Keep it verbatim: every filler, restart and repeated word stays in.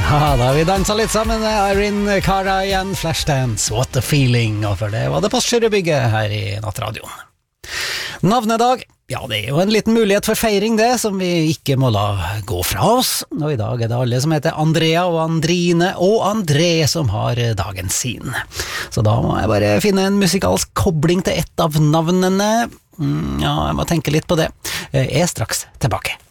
Ja, da har vi danset litt sammen. Irene Cara igjen, Flashdance, What a Feeling. Og for det var det Postgirobygget her i Nattradioen. Navnedag, ja, det er jo en liten mulighet for feiring det, som vi ikke må la gå fra oss. Og i dag er det alle som heter Andrea og Andrine og André som har dagen sin. Så da må jeg bare finne en musikalsk kobling til ett av navnene. Ja, jeg må tenke litt på det. Jeg er straks tilbake.